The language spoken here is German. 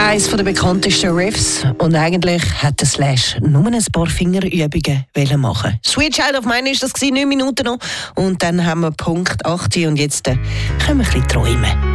Eines der bekanntesten Riffs. Und eigentlich hätte Slash nur ein paar Fingerübungen machen. Sweet Child of Mine war das, 9 Minuten noch. Und dann haben wir Punkt 8 und jetzt können wir ein bisschen träumen.